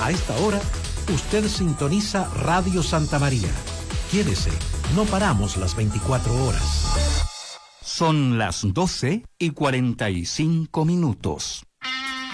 A esta hora, usted sintoniza Radio Santa María. Quédese, no paramos las 24 horas. Son las 12:45.